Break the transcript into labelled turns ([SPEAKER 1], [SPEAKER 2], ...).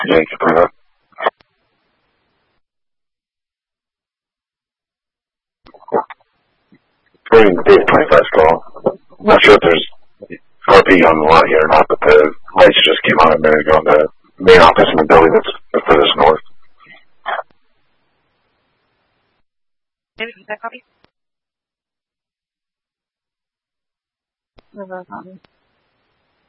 [SPEAKER 1] Yeah, you can bring that. Bring Dave 25 strong. Not sure if there's RP on the line here or not, but the lights just came on a minute ago in the main office in the building that's furthest north.
[SPEAKER 2] David, is that copy? No, that's not me.